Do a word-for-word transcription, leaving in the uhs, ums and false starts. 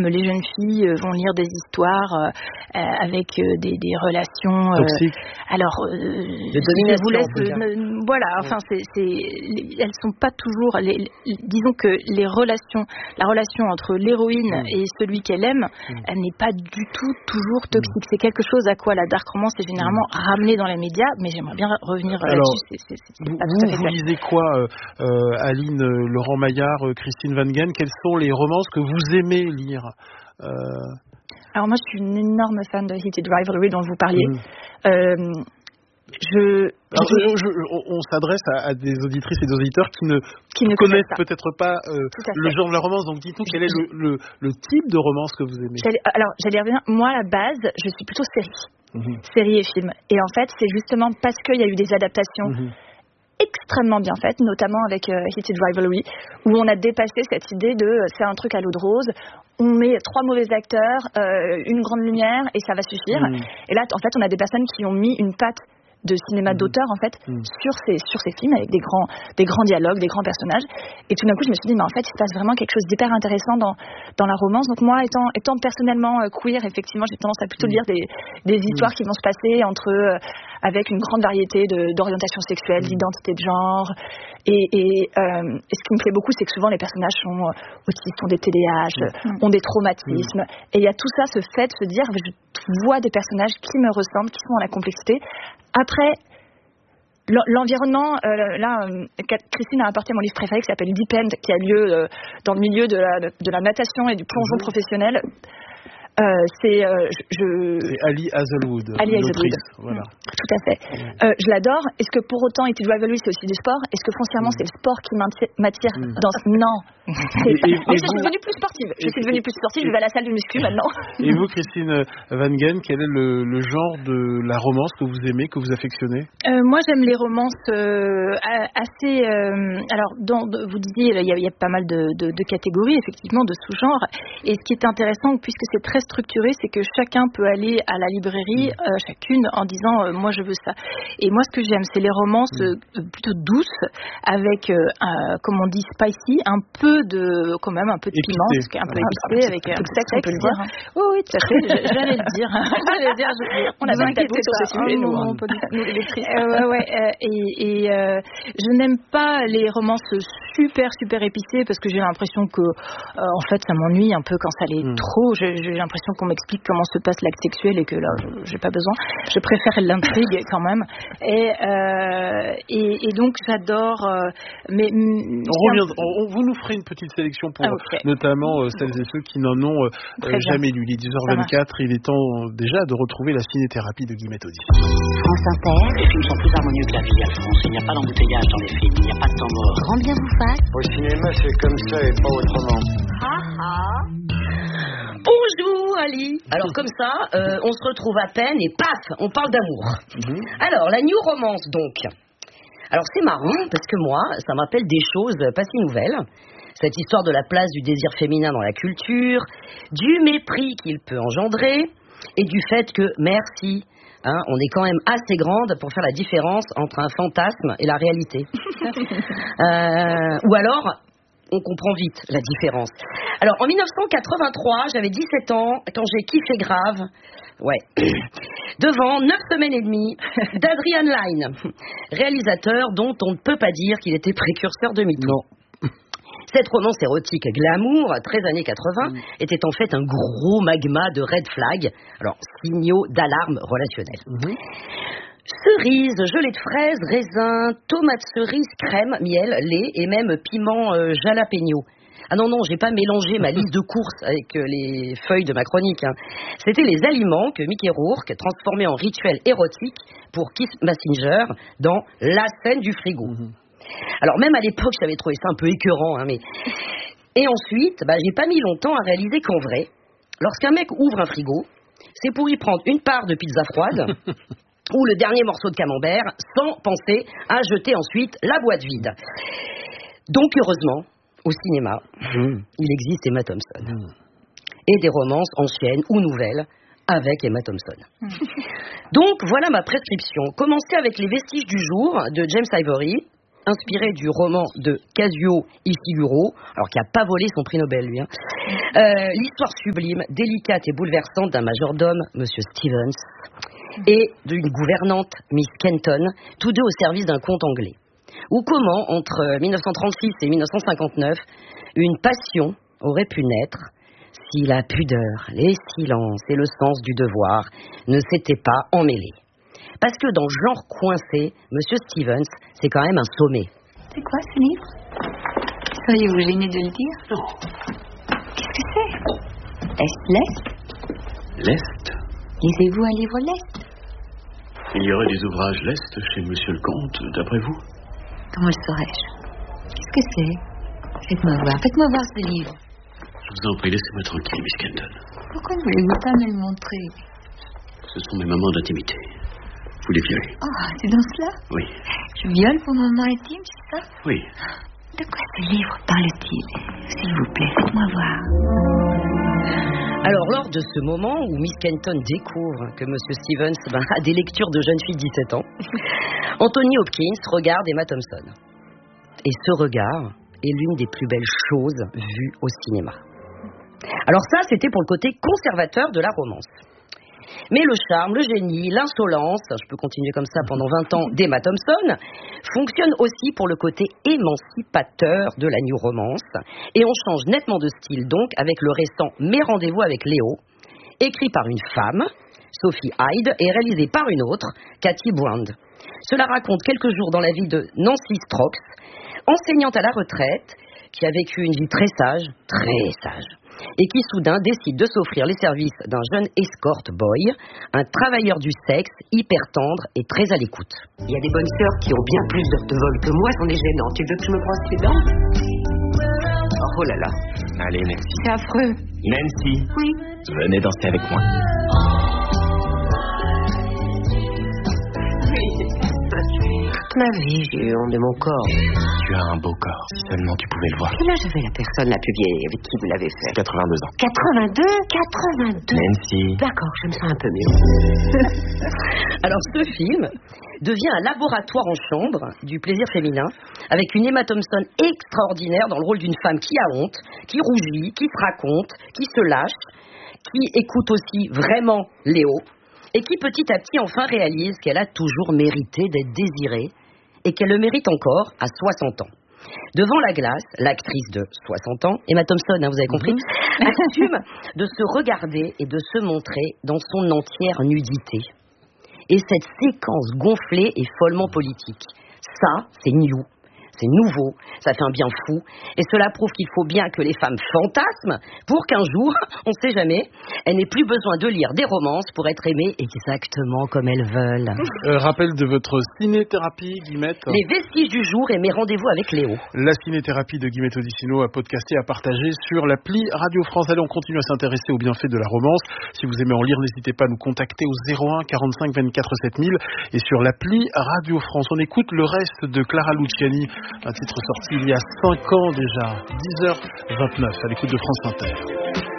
même les jeunes filles vont lire des histoires euh, avec euh, des, des relations euh, toxiques. Alors, euh, de domination. Vous laisse, euh, voilà, enfin, c'est, c'est, elles sont pas toujours. Les, les, disons que les relations, la relation entre l'héroïne mmh. et celui qu'elle aime, mmh. elle n'est pas du tout toujours toxique. Mmh. C'est quelque chose à quoi la dark romance est généralement mmh. ramenée dans les médias, mais j'aimerais bien revenir Alors, là-dessus. C'est, c'est, c'est, c'est vous, pas tout à fait vous lisez quoi, euh, euh, Aline, euh, Laurent Maillard, euh, Christine Van Gen? Quelles sont les romances que vous aimez lire? euh... Alors moi, je suis une énorme fan de Heated Rivalry dont vous parliez. Mmh. Euh, je, Alors, je, je, on, on s'adresse à, à des auditrices et des auditeurs qui ne, qui ne connaissent pas. peut-être pas euh, le genre de la romance. Donc, dites-nous quel est le, le, le type de romance que vous aimez. J'allais, alors, j'allais revenir. Moi, à la base, je suis plutôt série. Mmh. Série et film. Et en fait, c'est justement parce qu'il y a eu des adaptations mmh. extrêmement bien faites, notamment avec euh, Heated Rivalry, où on a dépassé cette idée de euh, c'est un truc à l'eau de rose, on met trois mauvais acteurs, euh, une grande lumière et ça va suffire. Mmh. Et là, en fait, on a des personnes qui ont mis une patte de cinéma mmh. d'auteur en fait mmh. sur ces sur ces films avec des grands des grands dialogues, des grands personnages. Et tout d'un coup, je me suis dit mais en fait, il se passe vraiment quelque chose d'hyper intéressant dans dans la romance. Donc moi, étant étant personnellement euh, queer, effectivement, j'ai tendance à plutôt mmh. lire des des histoires mmh. qui vont se passer entre euh, avec une grande variété de d'orientation sexuelle, mmh. d'identité de genre. Et, et, euh, et ce qui me plaît beaucoup, c'est que souvent les personnages sont euh, autistes, ont des T D A H, mmh. ont des traumatismes. Mmh. Et il y a tout ça, ce fait de se dire, je vois des personnages qui me ressemblent, qui sont dans la complexité. Après, l'environnement, euh, là, euh, Christine a apporté mon livre préféré qui s'appelle Deep End, qui a lieu euh, dans le milieu de la, de la natation et du plongeon mmh. professionnel. Euh, c'est, euh, je, c'est Ali Hazelwood, Ali Hazelwood. Voilà. Tout à fait. Mmh. Euh, je l'adore. Est-ce que pour autant, Heated Rivalry, c'est aussi du sport? Est-ce que foncièrement, mmh. c'est le sport qui m'attire mmh. dans... Non. Et, et, et je suis devenue plus sportive. Je suis devenue plus sportive. Je vais à la salle de muscu maintenant. Et vous, Christine Van Gen, quel est le, le genre de la romance que vous aimez, que vous affectionnez? euh, Moi, j'aime les romances euh, assez. Euh, alors, dans, vous disiez, il y, a, il y a pas mal de, de, de catégories, effectivement, de sous-genres. Et ce qui est intéressant, puisque c'est très structuré, c'est que chacun peut aller à la librairie, mmh. euh, chacune, en disant euh, moi je veux ça. Et moi, ce que j'aime, c'est les romances euh, plutôt douces, avec, euh, un, comme on dit, spicy, un peu de, quand même, un peu de épicé. Piment, parce un peu épicé, avec un peu de sexe, on peut le dire. Hein. Oui, oui, tout à fait. J'allais le dire. J'allais dire. Je, on avait un tabou sur ce sujet, nous, hein. nous, les lectrices. Euh, ouais, ouais. Euh, et et euh, je n'aime pas les romances super, super épicées, parce que j'ai l'impression que, euh, en fait, ça m'ennuie un peu quand ça l'est mmh. trop. J'ai, j'ai l'impression qu'on m'explique comment se passe l'acte sexuel et que là, j'ai pas besoin. Je préfère l'intrigue quand même. Et, euh, et, et donc, j'adore. Euh, mais on revient, on, vous nous ferez une petite sélection pour ah, okay. notamment euh, celles et ceux qui n'en ont euh, jamais lu. Il est dix heures vingt-quatre. Il est temps déjà de retrouver la ciné-thérapie de Guillemette Audier. France Inter. Les films sont plus harmonieux que la vie, Alphonse. Il n'y a pas d'embouteillage dans les films. Il n'y a pas de temps mort. Grand bien vous fasse. Au cinéma, c'est comme ça et pas autrement. Ah ah. Bonjour Ali. Alors comme ça, euh, on se retrouve à peine et paf, on parle d'amour. Mmh. Alors la new romance donc. Alors c'est marrant parce que moi, ça m'appelle des choses pas si nouvelles. Cette histoire de la place du désir féminin dans la culture, du mépris qu'il peut engendrer et du fait que, merci, hein, on est quand même assez grande pour faire la différence entre un fantasme et la réalité. euh, ou alors... on comprend vite la différence. Alors, en dix-neuf cent quatre-vingt-trois, j'avais dix-sept ans, quand j'ai kiffé grave, ouais, devant neuf semaines et demie d'Adrian Lyne, réalisateur dont on ne peut pas dire qu'il était précurseur de MeToo. Non. Cette romance érotique glamour, très années quatre-vingts, mmh. était en fait un gros magma de red flag, alors signaux d'alarme relationnelle. Mmh. Cerises, gelée de fraises, raisins, tomates cerises, crème, miel, lait et même piment euh, jalapeno. Ah non, non, j'ai pas mélangé ma liste de courses avec euh, les feuilles de ma chronique. Hein. C'était les aliments que Mickey Rourke transformait en rituel érotique pour Keith Messenger dans la scène du frigo. Mmh. Alors même à l'époque, j'avais trouvé ça un peu écœurant. Hein, mais... Et ensuite, bah, j'ai pas mis longtemps à réaliser qu'en vrai, lorsqu'un mec ouvre un frigo, c'est pour y prendre une part de pizza froide... ou le dernier morceau de camembert, sans penser à jeter ensuite la boîte vide. Donc, heureusement, au cinéma, mmh. il existe Emma Thompson. Mmh. Et des romances anciennes ou nouvelles avec Emma Thompson. Mmh. Donc, voilà ma prescription. Commencez avec Les Vestiges du jour de James Ivory. inspiré du roman de Kazuo Ishiguro, alors qui n'a pas volé son prix Nobel, lui. Hein. Euh, l'histoire sublime, délicate et bouleversante d'un majordome, Monsieur Stevens, et d'une gouvernante, Miss Kenton, tous deux au service d'un comte anglais. Ou comment, entre dix-neuf cent trente-six et dix-neuf cent cinquante-neuf, une passion aurait pu naître si la pudeur, les silences et le sens du devoir ne s'étaient pas emmêlés. Parce que dans Genre coincé, Monsieur Stevens, c'est quand même un sommet. C'est quoi ce livre? Seriez-vous gêné de le dire? Non. Qu'est-ce que c'est? Est-ce l'Est? L'Est? Lisez-vous un livre l'Est? Il y aurait des ouvrages l'Est chez Monsieur le Comte, d'après vous? Comment le saurais-je? Qu'est-ce que c'est? Faites-moi voir, faites-moi voir ce livre. Je vous en prie, laissez-moi tranquille, Miss Kenton. Pourquoi ne voulez-vous pas me le montrer? Ce sont mes moments d'intimité. Vous les violez. Oh, c'est dans cela? Oui. Je viole vos moments intimes, c'est ça? Oui. De quoi ce livre parle-t-il? S'il vous plaît, faites-moi voir. Alors, lors de ce moment où Miss Kenton découvre que Monsieur Stevens ben, a des lectures de jeunes filles de dix-sept ans, Anthony Hopkins regarde Emma Thompson. Et ce regard est l'une des plus belles choses vues au cinéma. Alors ça, c'était pour le côté conservateur de la romance. Mais le charme, le génie, l'insolence, je peux continuer comme ça pendant vingt ans, d'Emma Thompson, fonctionne aussi pour le côté émancipateur de la new romance. Et on change nettement de style donc avec le récent Mes rendez-vous avec Léo, écrit par une femme, Sophie Hyde, et réalisé par une autre, Cathy Brand. Cela raconte quelques jours dans la vie de Nancy Strokes, enseignante à la retraite, qui a vécu une vie très sage, très sage, et qui soudain décide de s'offrir les services d'un jeune escort boy, un travailleur du sexe, hyper tendre et très à l'écoute. Il y a des bonnes sœurs qui ont bien plus d'heures de vol que moi, c'en est gênant. Tu veux que je me brosse les dents? Oh là là. Allez, Nancy. C'est affreux. Nancy. Oui. Venez danser avec moi. Toute ma vie, j'ai eu honte de mon corps. Tu as un beau corps, si seulement tu pouvais le voir. Quel âge avait la personne la plus vieille avec qui vous l'avez fait? quatre-vingt-deux ans. quatre-vingt-deux quatre-vingt-deux Nancy. D'accord, je me sens un peu mieux. Alors ce film devient un laboratoire en chambre du plaisir féminin, avec une Emma Thompson extraordinaire dans le rôle d'une femme qui a honte, qui rougit, qui se raconte, qui se lâche, qui écoute aussi vraiment Léo, et qui petit à petit enfin réalise qu'elle a toujours mérité d'être désirée, et qu'elle le mérite encore à soixante ans. Devant la glace, l'actrice de soixante ans, Emma Thompson, hein, vous avez compris, mm-hmm. assume de se regarder et de se montrer dans son entière nudité. Et cette séquence gonflée et follement politique, ça, c'est new. C'est nouveau, ça fait un bien fou, et cela prouve qu'il faut bien que les femmes fantasment pour qu'un jour, on ne sait jamais, elles n'aient plus besoin de lire des romances pour être aimées exactement comme elles veulent. Euh, rappel de votre cinéthérapie, Guillemette. Les vestiges du jour et mes rendez-vous avec Léo. La cinéthérapie de Guillemette Odissino à podcaster, à partager sur l'appli Radio France. Allez, on continue à s'intéresser aux bienfaits de la romance. Si vous aimez en lire, n'hésitez pas à nous contacter au zéro un quarante-cinq vingt-quatre sept mille et sur l'appli Radio France. On écoute le reste de Clara Luciani. Un titre sorti il y a cinq ans déjà, dix heures vingt-neuf, à l'écoute de France Inter.